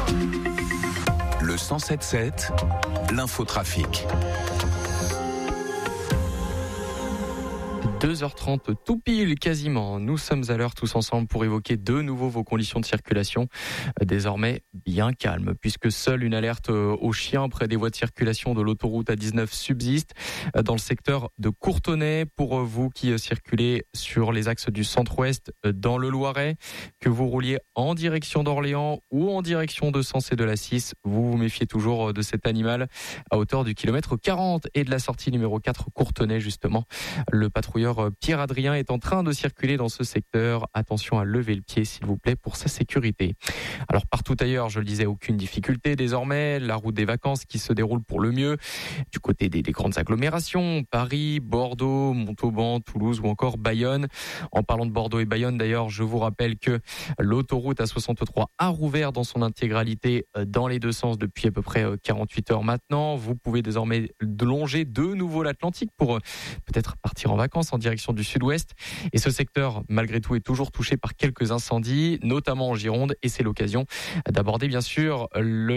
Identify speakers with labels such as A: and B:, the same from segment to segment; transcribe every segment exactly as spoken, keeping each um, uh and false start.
A: Le cent sept sept, l'infotrafic.
B: deux heures trente tout pile quasiment. Nous sommes à l'heure tous ensemble pour évoquer de nouveau vos conditions de circulation. Désormais bien calme puisque seule une alerte aux chiens près des voies de circulation de l'autoroute A dix-neuf subsiste dans le secteur de Courtenay. Pour vous qui circulez sur les axes du centre-ouest dans le Loiret, que vous rouliez en direction d'Orléans ou en direction de Sens et de la Cisse, vous vous méfiez toujours de cet animal à hauteur du kilomètre quarante et de la sortie numéro quatre Courtenay justement. Le patrouilleur Pierre-Adrien est en train de circuler dans ce secteur. Attention à lever le pied s'il vous plaît pour sa sécurité. Alors partout ailleurs, je le disais, aucune difficulté désormais. La route des vacances qui se déroule pour le mieux du côté des, des grandes agglomérations, Paris, Bordeaux, Montauban, Toulouse ou encore Bayonne. En parlant de Bordeaux et Bayonne d'ailleurs, je vous rappelle que l'autoroute A soixante-trois a rouvert dans son intégralité dans les deux sens depuis à peu près quarante-huit heures maintenant. Vous pouvez désormais longer de nouveau l'Atlantique pour peut-être partir en vacances en direction du sud-ouest. Et ce secteur, malgré tout, est toujours touché par quelques incendies, notamment en Gironde. Et c'est l'occasion d'aborder, bien sûr,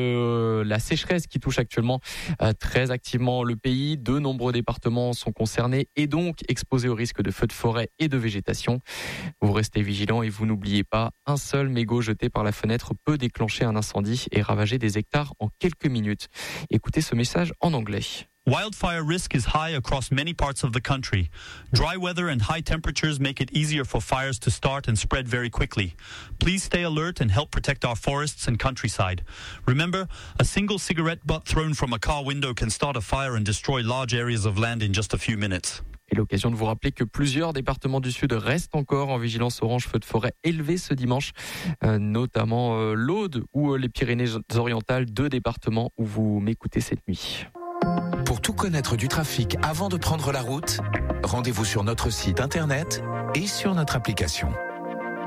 B: le, la sécheresse qui touche actuellement euh, très activement le pays. De nombreux départements sont concernés et donc exposés au risque de feux de forêt et de végétation. Vous restez vigilants et vous n'oubliez pas, un seul mégot jeté par la fenêtre peut déclencher un incendie et ravager des hectares en quelques minutes. Écoutez ce message en anglais.
C: Wildfire risk is high across many parts of the country. Dry weather and high temperatures make it easier for fires to start and spread very quickly. Please stay alert and help protect our forests and countryside. Remember, a single cigarette butt thrown from a car window can start a fire and destroy large areas of land in just a few minutes.
B: Et l'occasion de vous rappeler que plusieurs départements du Sud restent encore en vigilance orange feu de forêt élevé ce dimanche, euh, notamment euh, l'Aude ou euh, les Pyrénées-Orientales, deux départements où vous m'écoutez cette nuit.
A: Pour tout connaître du trafic avant de prendre la route, rendez-vous sur notre site internet et sur notre application.